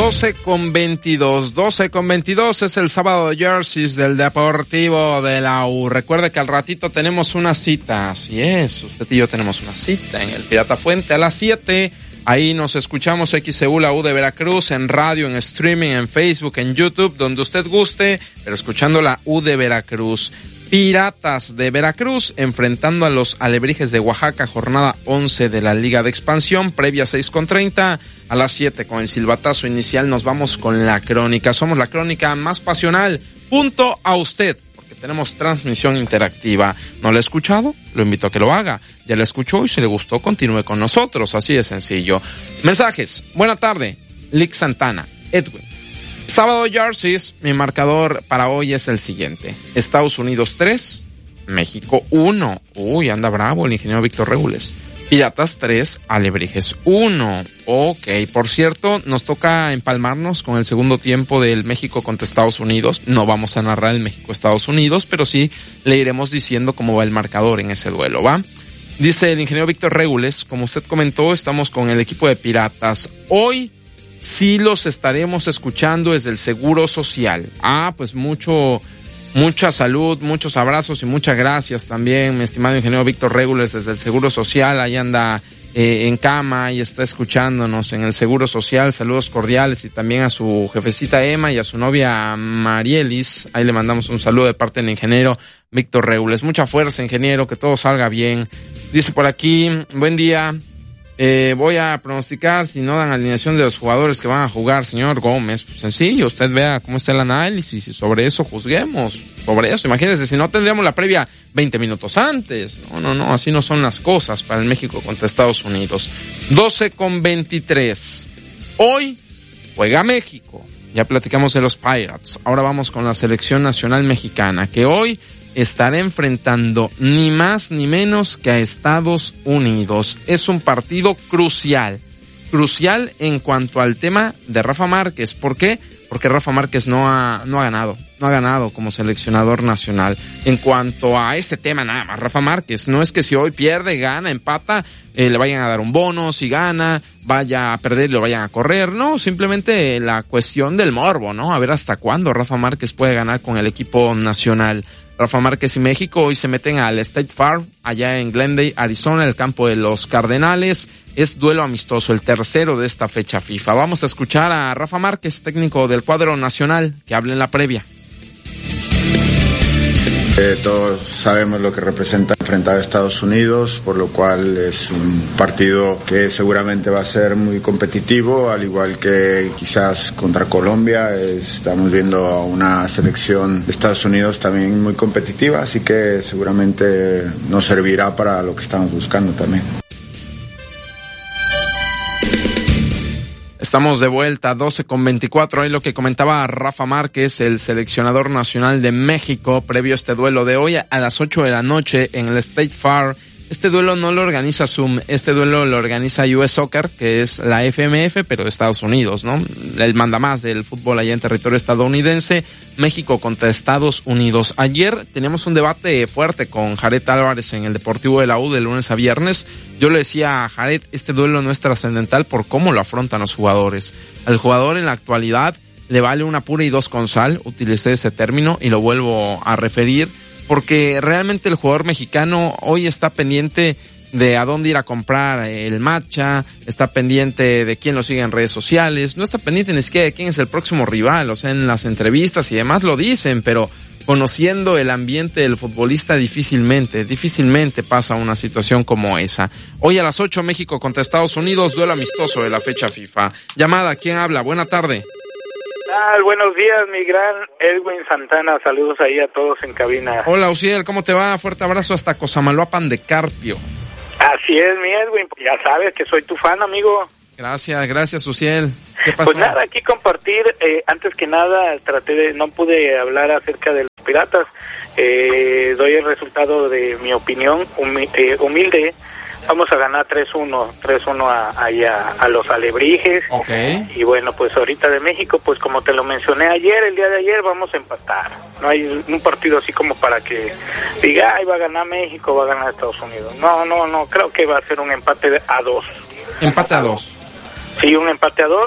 12:22 es el sábado de jerseys del Deportivo de la U. Recuerde que al ratito tenemos una cita, así es, usted y yo tenemos una cita en el Pirata Fuente a las 7. Ahí nos escuchamos XEU, la U de Veracruz, en radio, en streaming, en Facebook, en YouTube, donde usted guste, pero escuchando la U de Veracruz. Piratas de Veracruz enfrentando a los Alebrijes de Oaxaca, jornada 11 de la Liga de Expansión, previa 6:30, a las 7 con el silbatazo inicial nos vamos con la crónica. Somos la crónica más pasional, punto a usted, porque tenemos transmisión interactiva. ¿No la ha escuchado? Lo invito a que lo haga. Ya la escuchó y si le gustó, continúe con nosotros, así de sencillo. Mensajes, buena tarde, Lick Santana, Edwin. Sábado jerseys, mi marcador para hoy es el siguiente: Estados Unidos 3, México 1. Uy, anda bravo el ingeniero Víctor Regules. Piratas 3, Alebrijes 1. Ok, por cierto, nos toca empalmarnos con el segundo tiempo del México contra Estados Unidos. No vamos a narrar el México-Estados Unidos, pero sí le iremos diciendo cómo va el marcador en ese duelo, ¿va? Dice el ingeniero Víctor Regules, como usted comentó, estamos con el equipo de Piratas. Hoy sí los estaremos escuchando desde el Seguro Social. Pues mucha salud, muchos abrazos y muchas gracias también, mi estimado ingeniero Víctor Regules, desde el Seguro Social. Ahí anda en cama y está escuchándonos en el Seguro Social. Saludos cordiales y también a su jefecita Emma y a su novia Marielis. Ahí le mandamos un saludo de parte del ingeniero Víctor Regules. Mucha fuerza, ingeniero, que todo salga bien. Dice por aquí, buen día. Voy a pronosticar si no dan alineación de los jugadores que van a jugar, señor Gómez. Pues sencillo, usted vea cómo está el análisis y sobre eso juzguemos. Sobre eso, imagínese, si no tendríamos la previa 20 minutos antes. No, así no son las cosas para el México contra Estados Unidos. 12:23. Hoy juega México. Ya platicamos de los Pirates. Ahora vamos con la selección nacional mexicana, que hoy estará enfrentando ni más ni menos que a Estados Unidos. Es un partido crucial en cuanto al tema de Rafa Márquez. ¿Por qué? Porque Rafa Márquez no ha ganado como seleccionador nacional. En cuanto a ese tema nada más, Rafa Márquez, no es que si hoy pierde, gana, empata, le vayan a dar un bono, si gana, vaya a perder y lo vayan a correr, no, simplemente la cuestión del morbo, ¿no? A ver hasta cuándo Rafa Márquez puede ganar con el equipo nacional. Rafa Márquez y México hoy se meten al State Farm, allá en Glendale, Arizona, el campo de los Cardenales. Es duelo amistoso, el tercero de esta fecha FIFA. Vamos a escuchar a Rafa Márquez, técnico del cuadro nacional, que hable en la previa. Todos sabemos lo que representa enfrentar a Estados Unidos, por lo cual es un partido que seguramente va a ser muy competitivo, al igual que quizás contra Colombia. Estamos viendo a una selección de Estados Unidos también muy competitiva, así que seguramente nos servirá para lo que estamos buscando también. Estamos de vuelta, 12:24. Ahí lo que comentaba Rafa Márquez, el seleccionador nacional de México, previo a este duelo de hoy a las 8 de la noche en el State Farm. Este duelo no lo organiza Zoom, este duelo lo organiza US Soccer, que es la FMF, pero de Estados Unidos, ¿no? El mandamás del fútbol allá en territorio estadounidense. México contra Estados Unidos. Ayer teníamos un debate fuerte con Jared Álvarez en el Deportivo de la U de lunes a viernes. Yo le decía a Jared, este duelo no es trascendental por cómo lo afrontan los jugadores. Al jugador en la actualidad le vale una pura y dos con sal, utilicé ese término y lo vuelvo a referir, porque realmente el jugador mexicano hoy está pendiente de a dónde ir a comprar el matcha, está pendiente de quién lo sigue en redes sociales, no está pendiente ni siquiera de quién es el próximo rival. O sea, en las entrevistas y demás lo dicen, pero conociendo el ambiente del futbolista difícilmente pasa una situación como esa. Hoy a las 8, México contra Estados Unidos, duelo amistoso de la fecha FIFA. Llamada, ¿quién habla? Buena tarde. Buenos días, mi gran Edwin Santana, saludos ahí a todos en cabina. Hola, Uciel, ¿cómo te va? Fuerte abrazo hasta Cosamaloapan de Carpio. Así es, mi Edwin, ya sabes que soy tu fan, amigo. Gracias, Uciel. ¿Qué pasó? Pues nada, aquí compartir, antes que nada, no pude hablar acerca de los Piratas, doy el resultado de mi opinión humilde. Vamos a ganar 3-1 a los Alebrijes. Okay. Y bueno, pues ahorita de México, pues como te lo mencioné el día de ayer, vamos a empatar. No hay un partido así como para que diga, va a ganar México, va a ganar Estados Unidos. No, creo que va a ser un empate a 2. Empate a 2. Sí, un empate a 2.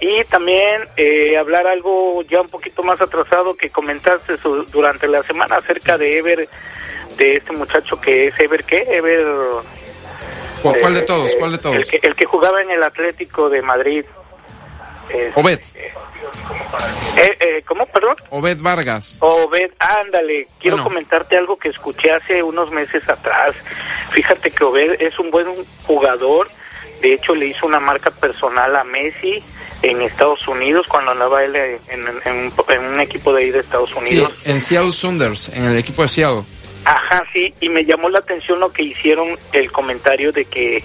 Y también hablar algo ya un poquito más atrasado que comentaste durante la semana acerca de Ever, de este muchacho que es Ever, ¿qué? Ever... ¿Cuál de todos? ¿Cuál de todos? El que jugaba en el Atlético de Madrid. Obed. ¿Cómo, perdón? Obed Vargas. Obed, ándale. Quiero comentarte algo que escuché hace unos meses atrás. Fíjate que Obed es un buen jugador. De hecho, le hizo una marca personal a Messi en Estados Unidos cuando andaba él en un equipo de ahí de Estados Unidos. Sí, en Seattle Sounders, en el equipo de Seattle. Ajá, sí, y me llamó la atención lo que hicieron, el comentario de que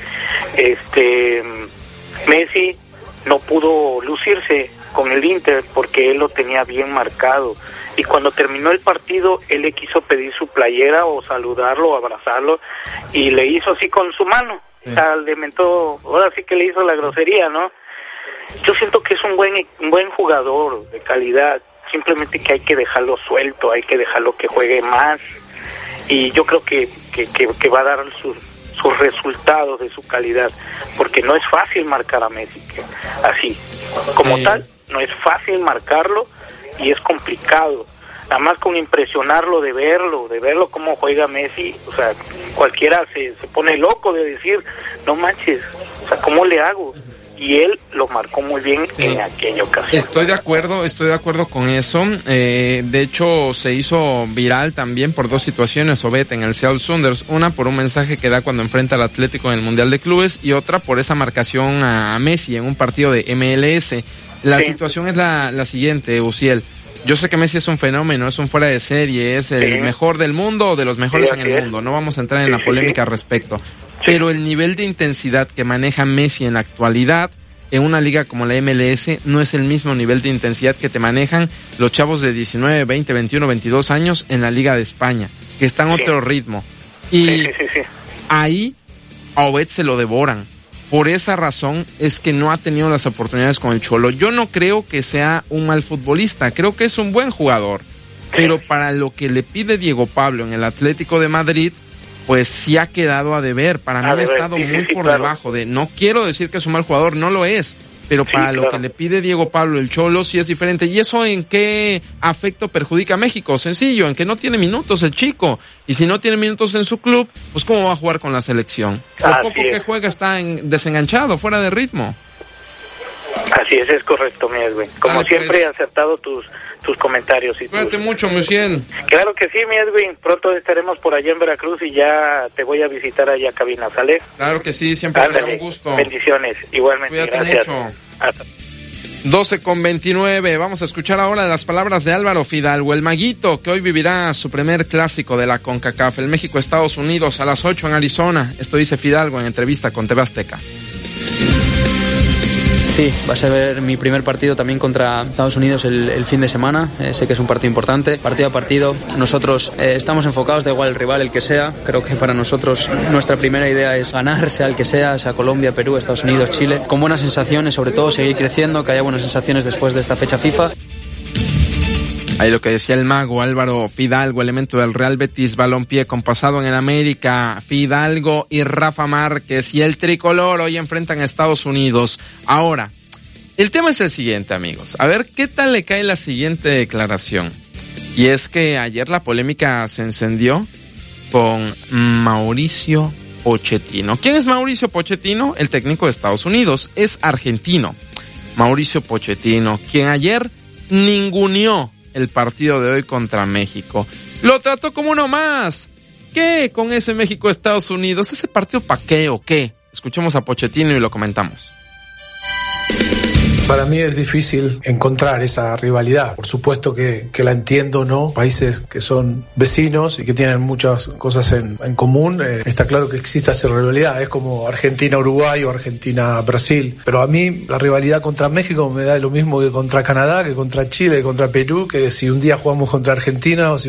Messi no pudo lucirse con el Inter porque él lo tenía bien marcado, y cuando terminó el partido él le quiso pedir su playera o saludarlo o abrazarlo y le hizo así con su mano, o sea, le mentó, ahora sí que le hizo la grosería, ¿no? Yo siento que es un buen jugador de calidad, simplemente que hay que dejarlo suelto, hay que dejarlo que juegue más, y yo creo que va a dar sus resultados de su calidad, porque no es fácil marcar a Messi, así, como tal, no es fácil marcarlo y es complicado, nada más con impresionarlo, de verlo cómo juega Messi, o sea, cualquiera se pone loco de decir, no manches, o sea, ¿cómo le hago? Y él lo marcó muy bien en aquella ocasión. Estoy de acuerdo con eso. De hecho, se hizo viral también por dos situaciones, Obed, en el Seattle Sounders. Una por un mensaje que da cuando enfrenta al Atlético en el Mundial de Clubes, y otra por esa marcación a Messi en un partido de MLS. La situación es la siguiente, Uciel. Yo sé que Messi es un fenómeno, es un fuera de serie, es el mejor del mundo o de los mejores en el mundo. No vamos a entrar en la polémica al respecto. Pero el nivel de intensidad que maneja Messi en la actualidad en una liga como la MLS no es el mismo nivel de intensidad que te manejan los chavos de 19, 20, 21, 22 años en la Liga de España, que están a otro ritmo. Y ahí a Obed se lo devoran. Por esa razón es que no ha tenido las oportunidades con el Cholo. Yo no creo que sea un mal futbolista, creo que es un buen jugador, pero para lo que le pide Diego Pablo en el Atlético de Madrid, pues sí ha quedado a deber. Para mí ha estado muy por debajo de... No quiero decir que es un mal jugador, no lo es, pero para lo que le pide Diego Pablo el Cholo sí es diferente. ¿Y eso en qué afecto perjudica a México? Sencillo, en que no tiene minutos el chico. Y si no tiene minutos en su club, pues ¿cómo va a jugar con la selección? Lo poco que juega está desenganchado, fuera de ritmo. Así es correcto, mi Edwin. Como siempre, he acertado tus comentarios. Cuídate mucho, muy bien. Claro que sí, mi Edwin. Pronto estaremos por allá en Veracruz y ya te voy a visitar allá a cabina, ¿sale? Claro que sí, siempre será un gusto. Bendiciones, igualmente. Cuídate gracias. Mucho. 12:29. Vamos a escuchar ahora las palabras de Álvaro Fidalgo, el maguito, que hoy vivirá su primer clásico de la CONCACAF, el México-Estados Unidos, a las 8 en Arizona. Esto dice Fidalgo en entrevista con TV Azteca. Sí, va a ser mi primer partido también contra Estados Unidos el fin de semana. Sé que es un partido importante, partido a partido. Nosotros estamos enfocados, da igual el rival, el que sea. Creo que para nosotros nuestra primera idea es ganar, sea el que sea Colombia, Perú, Estados Unidos, Chile, con buenas sensaciones, sobre todo seguir creciendo, que haya buenas sensaciones después de esta fecha FIFA. Ahí lo que decía el mago Álvaro Fidalgo, elemento del Real Betis Balompié con pasado en el América. Fidalgo y Rafa Márquez y el tricolor hoy enfrentan a Estados Unidos. Ahora, el tema es el siguiente, amigos. A ver qué tal le cae la siguiente declaración. Y es que ayer la polémica se encendió con Mauricio Pochettino. ¿Quién es Mauricio Pochettino? El técnico de Estados Unidos. Es argentino. Mauricio Pochettino, quien ayer ninguneó el partido de hoy contra México. Lo trató como uno más. ¿Qué con ese México-Estados Unidos? ¿Ese partido pa' qué o qué? Escuchemos a Pochettino y lo comentamos. Para mí es difícil encontrar esa rivalidad. Por supuesto que la entiendo, ¿no? Países que son vecinos y que tienen muchas cosas en común. Está claro que existe esa rivalidad. Es como Argentina-Uruguay o Argentina-Brasil. Pero a mí la rivalidad contra México me da lo mismo que contra Canadá, que contra Chile, que contra Perú, que si un día jugamos contra Argentina o si